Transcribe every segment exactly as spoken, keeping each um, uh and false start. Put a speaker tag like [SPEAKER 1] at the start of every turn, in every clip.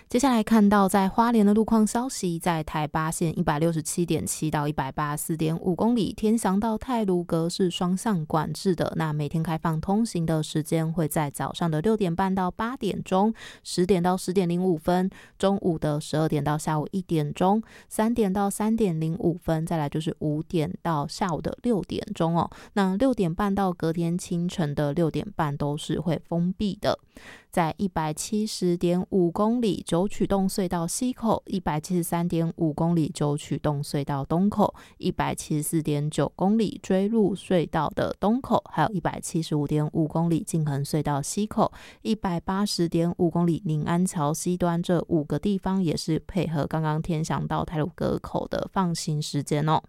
[SPEAKER 1] 接下来看到在花莲的路况消息，在台八线 一百六十七点七 到 一百八十四点五 公里，天祥到太鲁阁是双向管制的，那每天开放通行的时间会在早上的六点半到八点钟，十点到十点零五分，中午的十二点到下午一点钟，三点到三点零五分，再来就是五点到下午的六点钟哦。那六点半到隔天清晨的六点半都是会封闭的。在 一百七十点五 公里九曲洞隧道西口， 一百七十三点五 公里九曲洞隧道东口， 一百七十四点九 公里追鹿隧道的东口，还有 一百七十五点五 公里静衡隧道西口， 一百八十点五 公里宁安桥西端，这五个地方也是配合刚刚天祥到太鲁阁口的放行时间哦。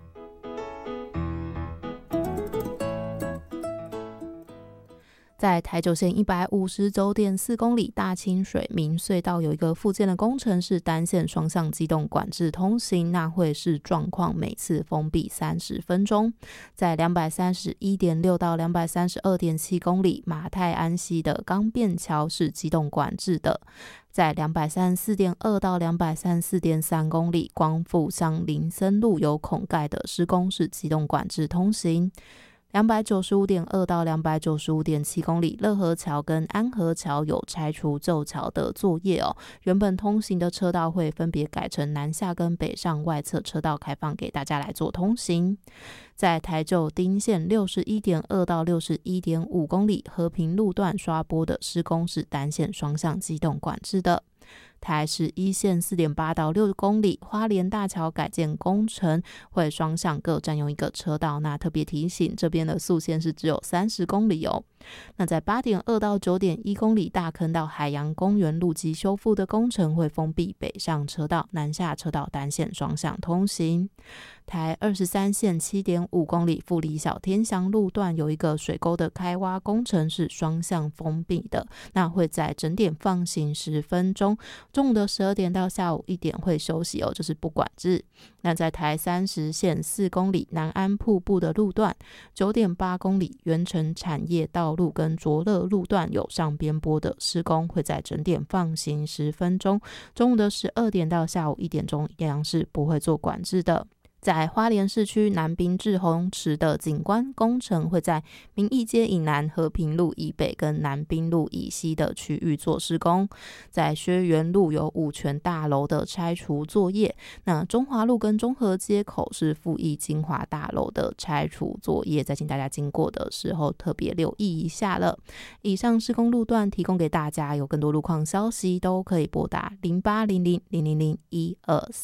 [SPEAKER 1] 在台九线一百五十九点四 公里大清水明隧道有一个复建的工程是单线双向机动管制通行，那会是状况每次封闭三十分钟。在 两百三十一点六 到 两百三十二点七 公里马太安溪的钢便桥是机动管制的。在 两百三十四点二 到 两百三十四点三 公里光复乡林森路有孔盖的施工是机动管制通行。两百九十五点二 到 两百九十五点七 公里乐和桥跟安和桥有拆除旧桥的作业哦，原本通行的车道会分别改成南下跟北上外侧车道开放给大家来做通行。在台九丁线 六十一点二 到 六十一点五 公里和平路段刷波的施工是单线双向机动管制的。台十一线 四点八 到六公里花莲大桥改建工程会双向各占用一个车道，那特别提醒这边的速限是只有三十公里哦。那在 八点二 到 九点一 公里大坑到海洋公园路基修复的工程会封闭北上车道，南下车道单线双向通行。台二十三线 七点五 公里富里小天祥路段有一个水沟的开挖工程是双向封闭的，那会在整点放行十分钟，中午的十二点到下午一点会休息哦，这是不管制。那在台三十线四公里南安瀑布的路段， 九点八 公里原城产业道路跟卓乐路段有上边坡的施工，会在整点放行十分钟，中午的十二点到下午一点钟一样是不会做管制的。在花莲市区南滨志洪池的景观工程会在民义街以南、和平路以北跟南滨路以西的区域做施工。在薛园路有五权大楼的拆除作业，那中华路跟中和街口是富益金华大楼的拆除作业，再请大家经过的时候特别留意一下了。以上施工路段提供给大家，有更多路况消息都可以拨打零八零零零零零一二四。